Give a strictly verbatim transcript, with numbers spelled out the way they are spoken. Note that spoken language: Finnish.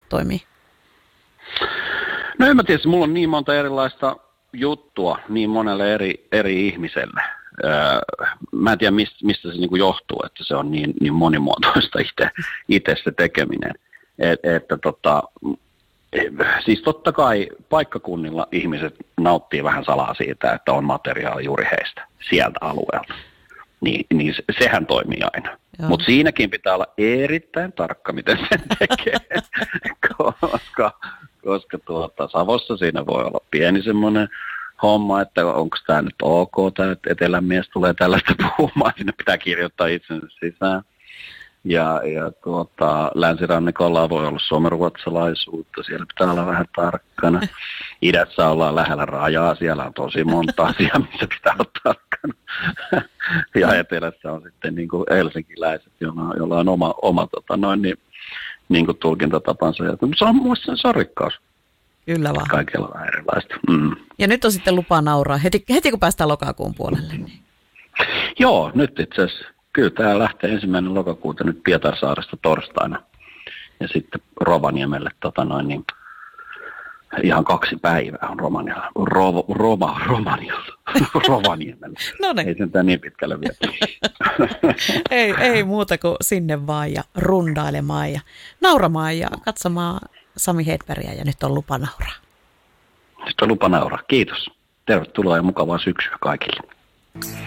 toimii? No en mä tiedä, mulla on niin monta erilaista juttua niin monelle eri, eri ihmiselle. Öö, mä en tiedä, mistä, mistä se niinku johtuu, että se on niin, niin monimuotoista itse, itse se tekeminen. Et, että tota, siis totta kai paikkakunnilla ihmiset nauttii vähän salaa siitä, että on materiaali juuri heistä sieltä alueelta. Niin, niin sehän toimii aina. Mutta siinäkin pitää olla erittäin tarkka, miten sen tekee, koska, koska tuota, Savossa siinä voi olla pieni semmoinen homma, että onko tämä nyt ok, tämä etelän mies tulee tällaista puhumaan, sinne pitää kirjoittaa itsensä sisään. Ja, ja tuota, länsirannikolla voi olla suomenruotsalaisuutta, siellä pitää olla vähän tarkkana. Idässä ollaan lähellä rajaa, siellä on tosi monta asiaa, missä pitää olla tarkkana. Ja etelässä on sitten niin kuin helsinkiläiset, joilla, joilla on oma, oma tota noin, niin, niin kuin tulkintatapansa. Se on muista se on rikkaus. Kyllä vaan. Kaikilla on vähän erilaista. Mm. Ja nyt on sitten lupa nauraa heti, heti kun päästään lokakuun puolelle. Niin. Joo, nyt itse asiassa. Kyllä tämä lähtee ensimmäinen lokakuuta nyt Pietarsaaresta torstaina ja sitten Rovaniemelle tota noin, niin ihan kaksi päivää on Romanialla. Rova, Roma, Romanialla. Rovaniemellä. No niin. Ei sentään niin pitkälle vielä. ei, ei muuta kuin sinne vaan ja rundailemaan ja nauramaan ja katsomaan Sami Hedbergia ja nyt on lupa nauraa. Nyt on lupa nauraa. Kiitos. Tervetuloa ja mukavaa syksyä kaikille.